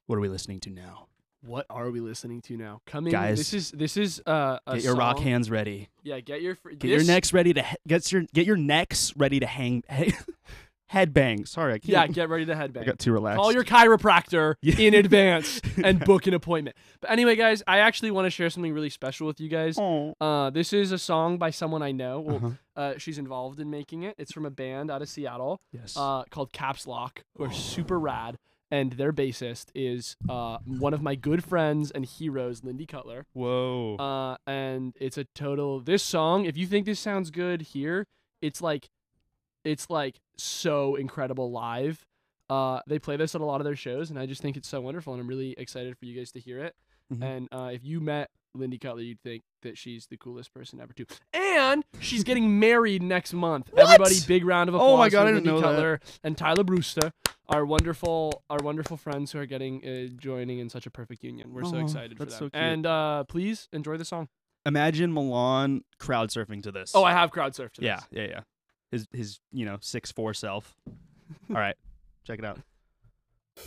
What are we listening to now? What are we listening to now? Coming, Guys, this is a Get your rock song- hands ready. Yeah, get your Your necks ready to get your necks ready to headbang. Sorry, I can't. Yeah, get ready to I headbang. got too relaxed. Call your chiropractor Yeah. in advance and book an appointment. But anyway, guys, I actually want to share something really special with you guys. Oh. This is a song by someone I know. Well, Uh-huh. she's involved in making it. It's from a band out of Seattle Yes. called Caps Lock, who are super rad. And their bassist is one of my good friends and heroes, Lindy Cutler. Whoa. And it's a total. This song, if you think this sounds good here, it's like so incredible live. They play this at a lot of their shows, and I just think it's so wonderful, and I'm really excited for you guys to hear it. Mhm. And if you met Lindy Cutler, you'd think that she's the coolest person ever too. And she's getting married next month. What? Everybody, big round of applause Oh my God, for I didn't Lindy know that. Cutler and Tyler Brewster, our wonderful friends who are getting joining in such a perfect union. We're so Oh, excited for that's them. so cute. And please enjoy the song. Imagine Milan crowd surfing to this. Oh, I have crowd surfed to yeah, this. yeah. His 6'4" self. All right, check it out.